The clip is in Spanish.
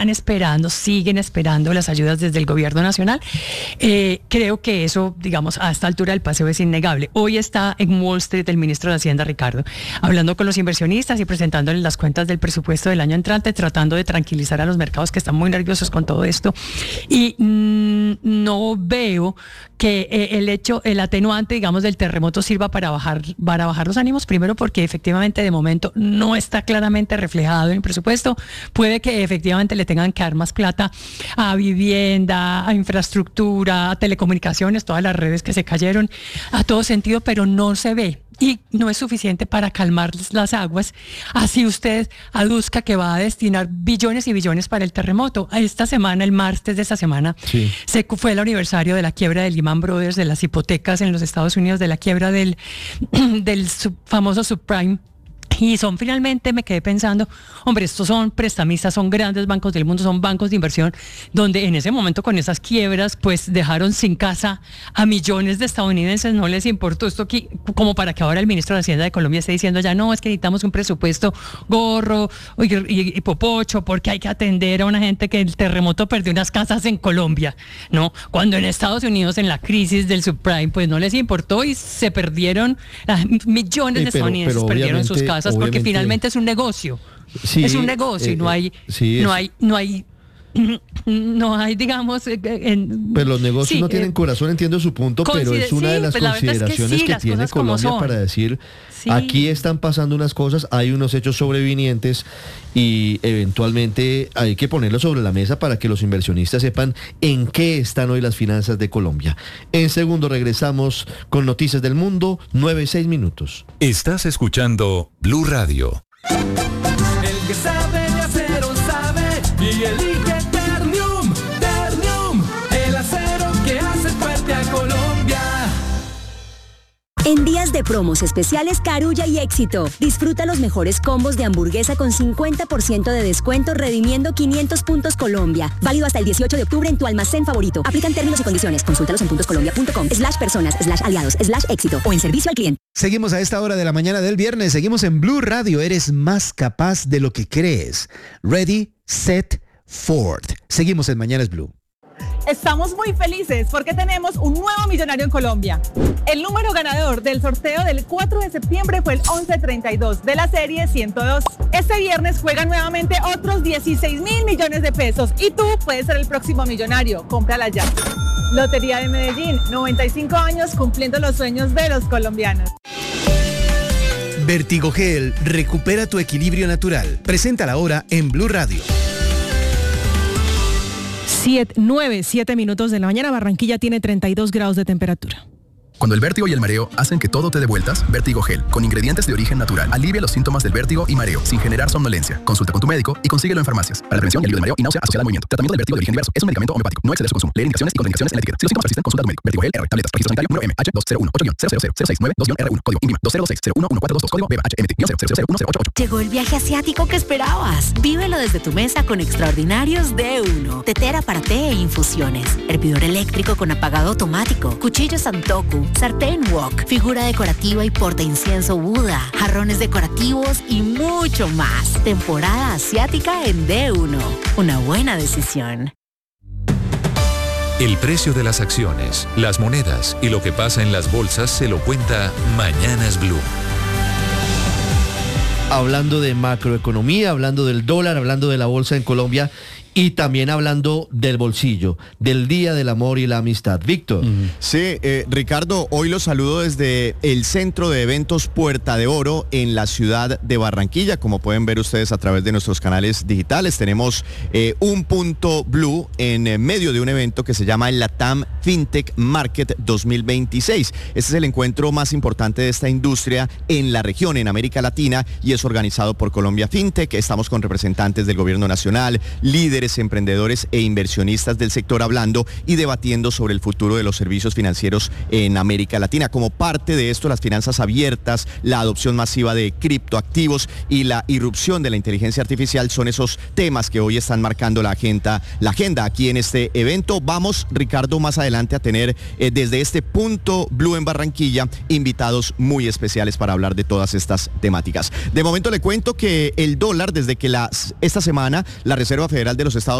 siguen esperando las ayudas desde el gobierno nacional. Creo que eso, digamos, a esta altura del paseo es innegable. Hoy está en Wall Street el ministro de Hacienda, Ricardo, hablando con los inversionistas y presentándoles las cuentas del presupuesto del año entrante, tratando de tranquilizar a los mercados que están muy nerviosos con todo esto. Y no veo que el atenuante, digamos, del terremoto sirva para bajar los ánimos, primero porque efectivamente de momento no está claramente reflejado en el presupuesto. Puede que efectivamente le tengan que dar más plata a vivienda, a infraestructura, a telecomunicaciones, todas las redes que se cayeron, a todo sentido, pero no se ve. Y no es suficiente para calmar las aguas, así usted aduzca que va a destinar billones y billones para el terremoto. Esta semana, el martes de esta semana, sí, fue el aniversario de la quiebra de Lehman Brothers, de las hipotecas en los Estados Unidos, de la quiebra del famoso subprime. Y finalmente me quedé pensando, hombre, estos son prestamistas, son grandes bancos del mundo, son bancos de inversión, donde en ese momento con esas quiebras, pues dejaron sin casa a millones de estadounidenses. No les importó esto aquí, como para que ahora el ministro de Hacienda de Colombia esté diciendo ya no, es que necesitamos un presupuesto gorro y popocho, porque hay que atender a una gente que el terremoto perdió unas casas en Colombia, ¿no? Cuando en Estados Unidos, en la crisis del subprime, pues no les importó y se perdieron, millones de estadounidenses perdieron sus casas. Porque finalmente es un negocio, sí, es un negocio y no hay, digamos... Pero los negocios no tienen corazón, entiendo su punto, pero es una de las consideraciones que tiene Colombia para decir, aquí están pasando unas cosas, hay unos hechos sobrevivientes y eventualmente hay que ponerlo sobre la mesa para que los inversionistas sepan en qué están hoy las finanzas de Colombia. En segundo regresamos con Noticias del Mundo, 9:06. Estás escuchando Blue Radio. El que sabe de acero sabe y elige Ternium, el acero que hace fuerte a Colombia. En días de promos especiales Carulla y Éxito, disfruta los mejores combos de hamburguesa con 50% de descuento redimiendo 500 puntos Colombia. Válido hasta el 18 de octubre en tu almacén favorito. Aplican términos y condiciones. Consúltalos en puntoscolombia.com/personas/aliados/éxito o en servicio al cliente. Seguimos a esta hora de la mañana del viernes. Seguimos en Blue Radio. Eres más capaz de lo que crees. Ready, set, forward. Seguimos en Mañanas Blue. Estamos muy felices porque tenemos un nuevo millonario en Colombia. El número ganador del sorteo del 4 de septiembre fue el 1132 de la serie 102. Este viernes juegan nuevamente otros 16.000 millones de pesos y tú puedes ser el próximo millonario. Cómprala ya. Lotería de Medellín, 95 años cumpliendo los sueños de los colombianos. Vertigogel, recupera tu equilibrio natural. Preséntala ahora en Blue Radio. 7 minutos de la mañana, Barranquilla tiene 32 grados de temperatura. Cuando el vértigo y el mareo hacen que todo te dé vueltas, Vertigogel, con ingredientes de origen natural, alivia los síntomas del vértigo y mareo, sin generar somnolencia. Consulta con tu médico y consíguelo en farmacias. Para la prevención y alivio de mareo y náusea asociada al movimiento. Tratamiento del vértigo de origen diverso. Es un medicamento homeopático. No exceder su consumo. Leer indicaciones y contraindicaciones en la etiqueta. Si los síntomas persisten, consulta a tu médico. Vertigogel R. Tabletas. Registro sanitario número MH2008-000692-R1. Código INVIMA 202601422. Código BHMT-0001088. Llegó el viaje asiático que esperabas. Vívelo desde tu mesa con extraordinarios D1. Tetera para té e infusiones. Hervidor eléctrico con apagado automático. Cuchillo Santoku. Sartén Wok. Figura decorativa y porta incienso Buda. Jarrones decorativos y mucho más. Temporada asiática en D1. Una buena decisión. El precio de las acciones, las monedas y lo que pasa en las bolsas se lo cuenta Mañanas Blue. Hablando de macroeconomía, hablando del dólar, hablando de la bolsa en Colombia y también hablando del bolsillo, del Día del Amor y la Amistad. Víctor. Sí, Ricardo, hoy los saludo desde el Centro de Eventos Puerta de Oro en la ciudad de Barranquilla. Como pueden ver ustedes a través de nuestros canales digitales, tenemos un punto blue en medio de un evento que se llama el LATAM FinTech Market 2026. Este es el encuentro más importante de esta industria en la región, en América Latina, y es organizado por Colombia FinTech. Estamos con representantes del gobierno nacional, líderes, emprendedores e inversionistas del sector hablando y debatiendo sobre el futuro de los servicios financieros en América Latina. Como parte de esto, las finanzas abiertas, la adopción masiva de criptoactivos y la irrupción de la inteligencia artificial son esos temas que hoy están marcando la agenda aquí en este evento. Vamos, Ricardo, más adelante adelante a tener desde este punto Blue en Barranquilla invitados muy especiales para hablar de todas estas temáticas. De momento le cuento que el dólar, desde que esta semana la Reserva Federal de los Estados